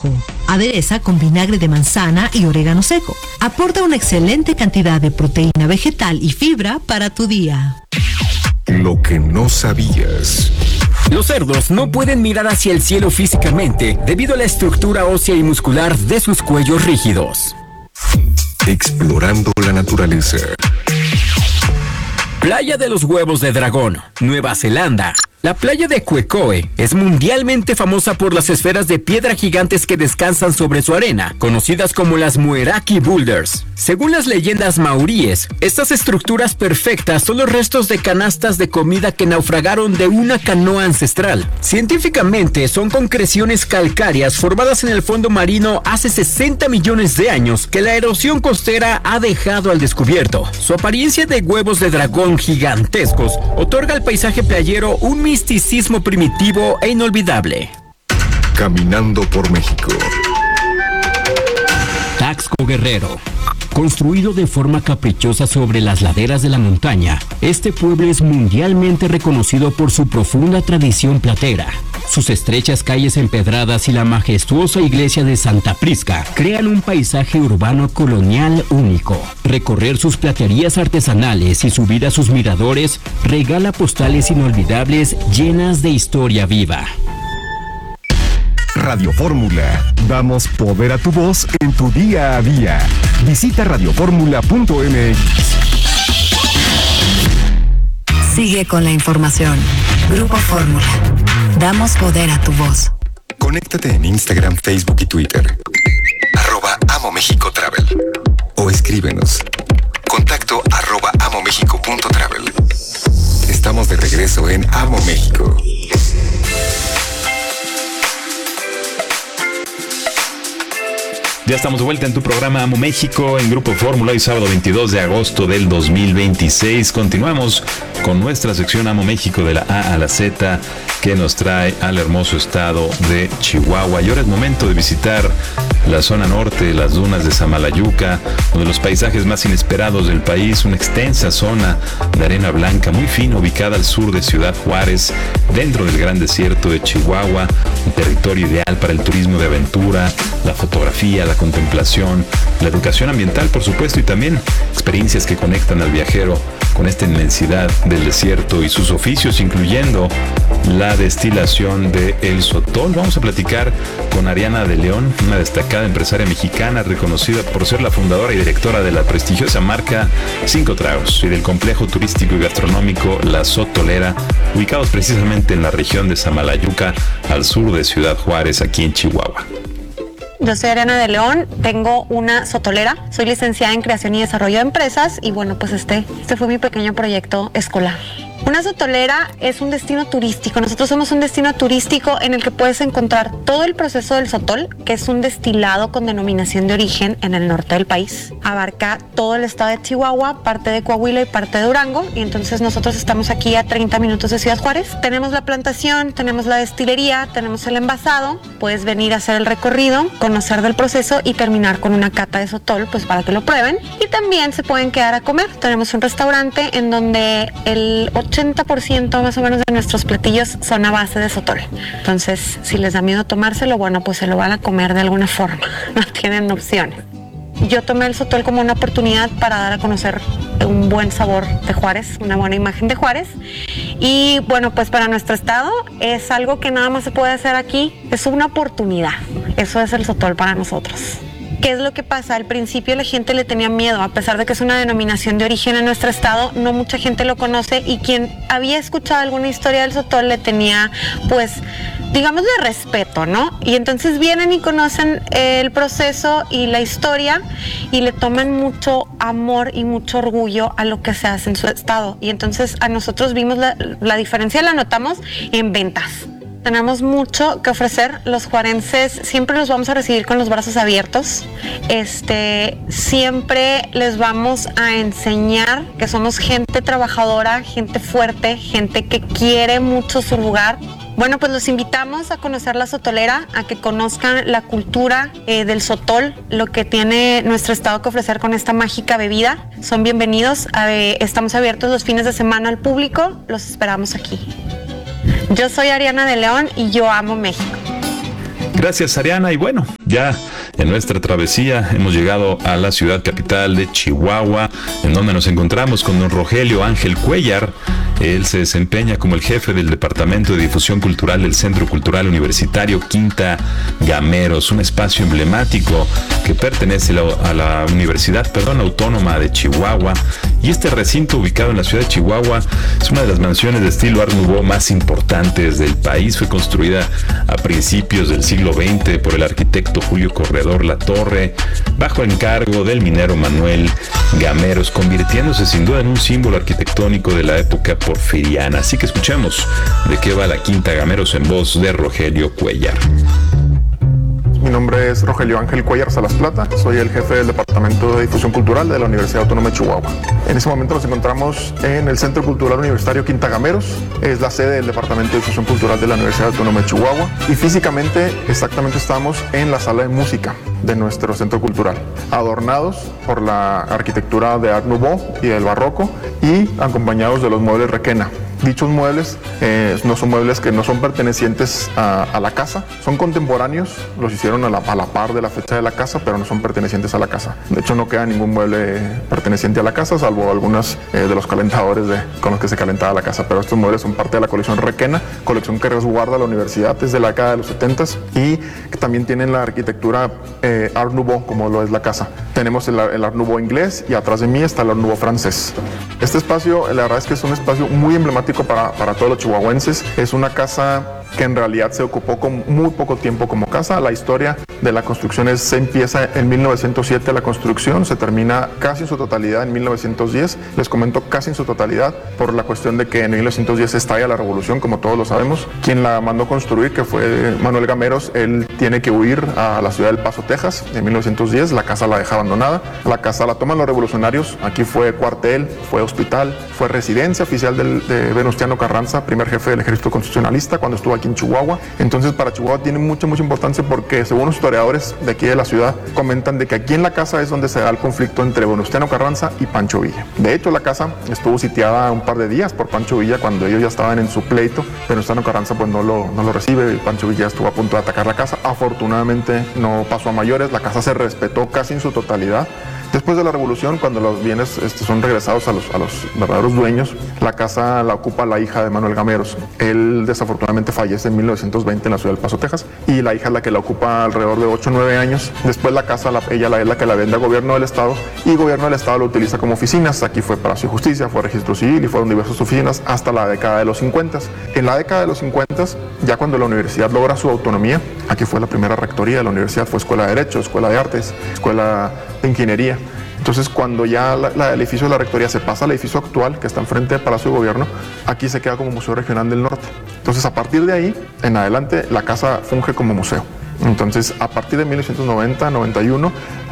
México. Adereza con vinagre de manzana y orégano seco. Aporta una excelente cantidad de proteína vegetal y fibra para tu día. Lo que no sabías. Los cerdos no pueden mirar hacia el cielo físicamente debido a la estructura ósea y muscular de sus cuellos rígidos. Explorando la naturaleza. Playa de los Huevos de Dragón, Nueva Zelanda. La playa de Quecoe es mundialmente famosa por las esferas de piedra gigantes que descansan sobre su arena, conocidas como las Mueraki Boulders. Según las leyendas maoríes, estas estructuras perfectas son los restos de canastas de comida que naufragaron de una canoa ancestral. Científicamente, son concreciones calcáreas formadas en el fondo marino hace 60 millones de años que la erosión costera ha dejado al descubierto. Su apariencia de huevos de dragón gigantescos otorga al paisaje playero un misticismo primitivo e inolvidable. Caminando por México. Taxco Guerrero. Construido de forma caprichosa sobre las laderas de la montaña, este pueblo es mundialmente reconocido por su profunda tradición platera. Sus estrechas calles empedradas y la majestuosa iglesia de Santa Prisca crean un paisaje urbano colonial único. Recorrer sus platerías artesanales y subir a sus miradores regala postales inolvidables llenas de historia viva. Radio Fórmula. Damos poder a tu voz en tu día a día. Visita radioformula.mx. Sigue con la información. Grupo Fórmula. Damos poder a tu voz. Conéctate en Instagram, Facebook y Twitter. @Amo México Travel. O escríbenos. Contacto @amomexico.travel. Estamos de regreso en Amo México. Ya estamos de vuelta en tu programa Amo México en Grupo Fórmula, hoy sábado 22 de agosto del 2026. Continuamos con nuestra sección Amo México de la A a la Z que nos trae al hermoso estado de Chihuahua. Y ahora es momento de visitar la zona norte, las dunas de Samalayuca, uno de los paisajes más inesperados del país, una extensa zona de arena blanca muy fina ubicada al sur de Ciudad Juárez, dentro del gran desierto de Chihuahua, un territorio ideal para el turismo de aventura, la fotografía, la contemplación, la educación ambiental, por supuesto, y también experiencias que conectan al viajero con esta inmensidad del desierto y sus oficios, incluyendo la destilación de el sotol. Vamos a platicar con Ariana de León, una destacada empresaria mexicana reconocida por ser la fundadora y directora de la prestigiosa marca Cinco Tragos y del complejo turístico y gastronómico La Sotolera, ubicados precisamente en la región de Samalayuca, al sur de Ciudad Juárez, aquí en Chihuahua. Yo soy Ariana de León, tengo una sotolera, soy licenciada en creación y desarrollo de empresas y bueno, pues este fue mi pequeño proyecto escolar. Una sotolera es un destino turístico. Nosotros somos un destino turístico en el que puedes encontrar todo el proceso del sotol, que es un destilado con denominación de origen en el norte del país. Abarca todo el estado de Chihuahua, parte de Coahuila y parte de Durango. Y entonces nosotros estamos aquí a 30 minutos de Ciudad Juárez. Tenemos la plantación, tenemos la destilería, tenemos el envasado. Puedes venir a hacer el recorrido, conocer del proceso y terminar con una cata de sotol, pues para que lo prueben. Y también se pueden quedar a comer. Tenemos un restaurante en donde el 80% más o menos de nuestros platillos son a base de sotol. Entonces, si les da miedo tomárselo, bueno, pues se lo van a comer de alguna forma. No tienen opciones. Yo tomé el sotol como una oportunidad para dar a conocer un buen sabor de Juárez, una buena imagen de Juárez. Y bueno, pues para nuestro estado es algo que nada más se puede hacer aquí. Es una oportunidad. Eso es el sotol para nosotros. ¿Qué es lo que pasa? Al principio la gente le tenía miedo, a pesar de que es una denominación de origen en nuestro estado, no mucha gente lo conoce y quien había escuchado alguna historia del sotol le tenía, pues, digamos, de respeto, ¿no? Y entonces vienen y conocen el proceso y la historia y le toman mucho amor y mucho orgullo a lo que se hace en su estado. Y entonces a nosotros vimos la diferencia, la notamos en ventas. Tenemos mucho que ofrecer. Los juarenses siempre los vamos a recibir con los brazos abiertos. Siempre les vamos a enseñar que somos gente trabajadora, gente fuerte, gente que quiere mucho su lugar. Bueno, pues los invitamos a conocer la sotolera, a que conozcan la cultura del sotol, lo que tiene nuestro estado que ofrecer con esta mágica bebida. Son bienvenidos. Estamos abiertos los fines de semana al público. Los esperamos aquí. Yo soy Ariana de León y yo amo México. Gracias, Ariana. Y bueno, ya en nuestra travesía hemos llegado a la ciudad capital de Chihuahua, en donde nos encontramos con don Rogelio Ángel Cuellar. Él se desempeña como el jefe del Departamento de Difusión Cultural del Centro Cultural Universitario Quinta Gameros, un espacio emblemático que pertenece a la Universidad Autónoma de Chihuahua. Y este recinto, ubicado en la ciudad de Chihuahua, es una de las mansiones de estilo Art Nouveau más importantes del país. Fue construida a principios del siglo XX por el arquitecto Julio Corredor Latorre, bajo encargo del minero Manuel Gameros, convirtiéndose sin duda en un símbolo arquitectónico de la época porfiriana. Así que escuchemos de qué va la Quinta Gameros en voz de Rogelio Cuellar. Mi nombre es Rogelio Ángel Cuellar Salas Plata, soy el jefe del Departamento de Difusión Cultural de la Universidad Autónoma de Chihuahua. En este momento nos encontramos en el Centro Cultural Universitario Quinta Gameros, es la sede del Departamento de Difusión Cultural de la Universidad Autónoma de Chihuahua, y físicamente, exactamente estamos en la sala de música de nuestro centro cultural, adornados por la arquitectura de Art Nouveau y del barroco y acompañados de los muebles Requena. Dichos muebles no son muebles que no son pertenecientes a la casa, son contemporáneos, los hicieron a la par de la fecha de la casa, pero no son pertenecientes a la casa. De hecho, no queda ningún mueble perteneciente a la casa, salvo algunos de los calentadores con los que se calentaba la casa, pero estos muebles son parte de la colección Requena, colección que resguarda la universidad desde la década de los 70s y que también tienen la arquitectura Art Nouveau, como lo es la casa. Tenemos el Art Nouveau inglés y atrás de mí está el Art Nouveau francés. Este espacio, la verdad es que es un espacio muy emblemático para todos los chihuahuenses. Es una casa que en realidad se ocupó con muy poco tiempo como casa. La historia de la construcción se empieza en 1907 la construcción, se termina casi en su totalidad en 1910. Les comento casi en su totalidad por la cuestión de que en 1910 estalla la revolución, como todos lo sabemos. Quien la mandó construir, que fue Manuel Gameros, él tiene que huir a la ciudad del Paso, Texas, en 1910. La casa la deja abandonada. La casa la toman los revolucionarios. Aquí fue cuartel, fue hospital, fue residencia oficial de Venustiano Carranza, primer jefe del ejército constitucionalista cuando estuvo aquí en Chihuahua. Entonces, para Chihuahua tiene mucha importancia porque, según los historiadores de aquí de la ciudad, comentan de que aquí en la casa es donde se da el conflicto entre Venustiano Carranza y Pancho Villa. De hecho, la casa estuvo sitiada un par de días por Pancho Villa cuando ellos ya estaban en su pleito. Venustiano Carranza pues no lo recibe y Pancho Villa estuvo a punto de atacar la casa. Afortunadamente no pasó a mayores, la casa se respetó casi en su totalidad. Después de la revolución, cuando los bienes son regresados a los verdaderos dueños, la casa la ocupa la hija de Manuel Gameros. Él desafortunadamente fallece en 1920 en la ciudad del Paso, Texas, y la hija es la que la ocupa alrededor de 8 o 9 años. Después la casa, ella es la que la vende al gobierno del estado, y el gobierno del estado lo utiliza como oficinas. Aquí fue Palacio de Justicia, fue Registro Civil y fueron diversas oficinas hasta la década de los 50. En la década de los 50, ya cuando la universidad logra su autonomía, aquí fue la primera rectoría de la universidad, fue Escuela de Derecho, Escuela de Artes, Escuela de Ingeniería. Entonces, cuando ya el edificio de la rectoría se pasa al edificio actual, que está enfrente del Palacio de Gobierno, aquí se queda como Museo Regional del Norte. Entonces, a partir de ahí, en adelante, la casa funge como museo. Entonces, a partir de 1990-91,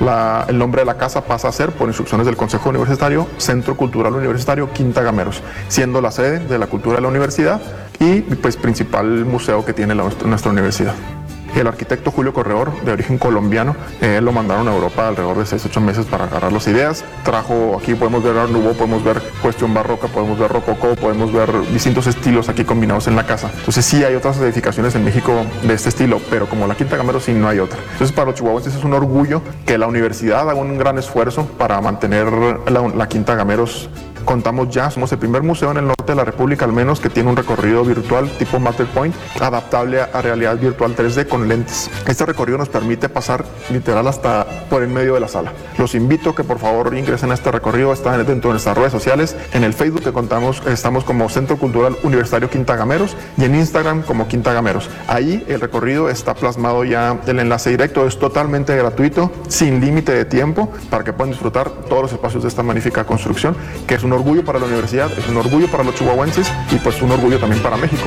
el nombre de la casa pasa a ser, por instrucciones del Consejo Universitario, Centro Cultural Universitario Quinta Gameros, siendo la sede de la cultura de la universidad y pues principal museo que tiene nuestra universidad. El arquitecto Julio Corredor, de origen colombiano, lo mandaron a Europa alrededor de 6 o 8 meses para agarrar las ideas. Trajo, aquí podemos ver Art Nouveau, podemos ver cuestión barroca, podemos ver rococó, podemos ver distintos estilos aquí combinados en la casa. Entonces sí hay otras edificaciones en México de este estilo, pero como la Quinta Gameros sí no hay otra. Entonces para los chihuahuenses es un orgullo que la universidad haga un gran esfuerzo para mantener la Quinta Gameros. Contamos ya, somos el primer museo en el norte de la República al menos que tiene un recorrido virtual tipo Matterpoint, adaptable a realidad virtual 3D con lentes. Este recorrido nos permite pasar literal hasta por en medio de la sala. Los invito a que por favor ingresen a este recorrido, está dentro de nuestras redes sociales, en el Facebook que estamos como Centro Cultural Universitario Quinta Gameros y en Instagram como Quinta Gameros. Ahí el recorrido está plasmado ya, el enlace directo es totalmente gratuito, sin límite de tiempo, para que puedan disfrutar todos los espacios de esta magnífica construcción, que es un orgullo para la universidad, es un orgullo para los chihuahuenses y pues un orgullo también para México.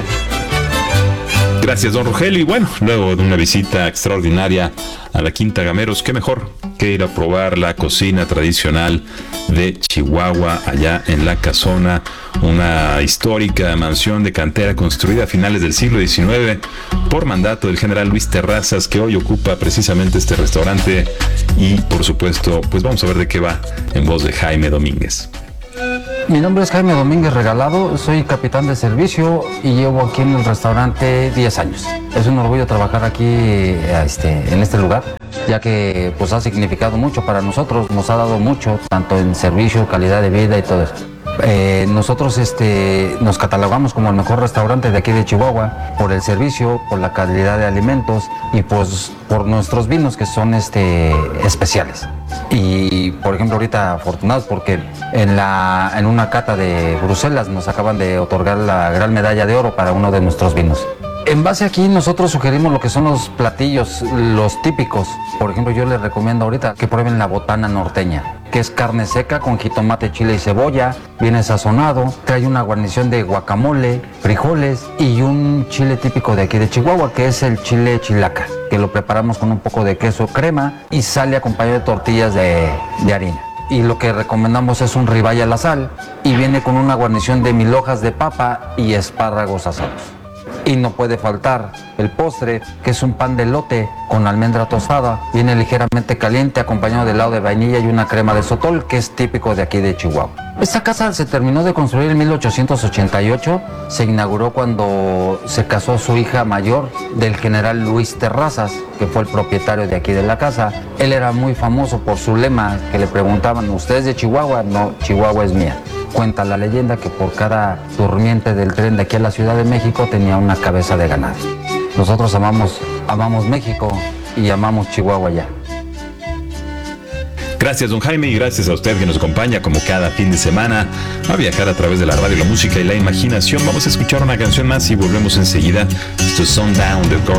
Gracias, don Rogelio. Y bueno, luego de una visita extraordinaria a la Quinta Gameros, qué mejor que ir a probar la cocina tradicional de Chihuahua, allá en La Casona, una histórica mansión de cantera construida a finales del siglo XIX por mandato del general Luis Terrazas, que hoy ocupa precisamente este restaurante. Y por supuesto, pues vamos a ver de qué va en voz de Jaime Domínguez. Mi nombre es Jaime Domínguez Regalado, soy capitán de servicio y llevo aquí en el restaurante 10 años. Es un orgullo trabajar aquí en este lugar, ya que pues ha significado mucho para nosotros, nos ha dado mucho, tanto en servicio, calidad de vida y todo eso. Nosotros nos catalogamos como el mejor restaurante de aquí de Chihuahua por el servicio, por la calidad de alimentos y pues por nuestros vinos que son especiales. Y por ejemplo ahorita afortunados porque en una cata de Bruselas nos acaban de otorgar la gran medalla de oro para uno de nuestros vinos. En base aquí nosotros sugerimos lo que son los platillos, los típicos. Por ejemplo, yo les recomiendo ahorita que prueben la botana norteña, que es carne seca con jitomate, chile y cebolla, viene sazonado, trae una guarnición de guacamole, frijoles y un chile típico de aquí de Chihuahua, que es el chile chilaca, que lo preparamos con un poco de queso crema y sale acompañado de tortillas de harina. Y lo que recomendamos es un ribeye a la sal y viene con una guarnición de 1000 hojas de papa y espárragos asados. Y no puede faltar el postre, que es un pan de elote con almendra tostada. Viene ligeramente caliente, acompañado de helado de vainilla y una crema de sotol, que es típico de aquí de Chihuahua. Esta casa se terminó de construir en 1888. Se inauguró cuando se casó su hija mayor del general Luis Terrazas, que fue el propietario de aquí de la casa. Él era muy famoso por su lema, que le preguntaban, ¿usted es de Chihuahua? No, Chihuahua es mía. Cuenta la leyenda que por cada durmiente del tren de aquí a la Ciudad de México tenía una cabeza de ganado. Nosotros amamos México y amamos Chihuahua ya. Gracias, don Jaime, y gracias a usted que nos acompaña como cada fin de semana a viajar a través de la radio, la música y la imaginación. Vamos a escuchar una canción más y volvemos enseguida. Esto es Sundown de